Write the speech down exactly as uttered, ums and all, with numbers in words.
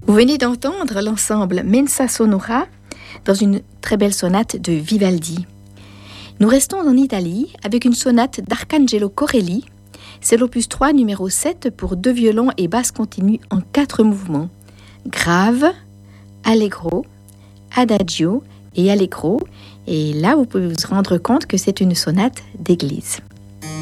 Vous venez d'entendre l'ensemble Mensa Sonora dans une très belle sonate de Vivaldi. Nous restons en Italie avec une sonate d'Arcangelo Corelli. C'est l'opus trois numéro sept pour deux violons et basse continue en quatre mouvements. Grave, allegro, adagio et allegro. Et là, vous pouvez vous rendre compte que c'est une sonate d'église.